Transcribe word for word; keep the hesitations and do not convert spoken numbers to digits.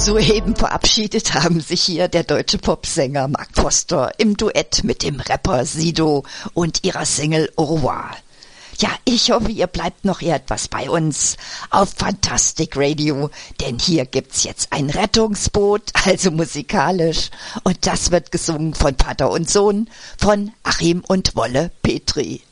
Soeben verabschiedet haben sich hier der deutsche Popsänger Mark Foster im Duett mit dem Rapper Sido und ihrer Single Au revoir. Ja, ich hoffe, ihr bleibt noch hier etwas bei uns auf Fantastic Radio, denn hier gibt's jetzt ein Rettungsboot, also musikalisch, und das wird gesungen von Vater und Sohn, von Achim und Wolle Petri.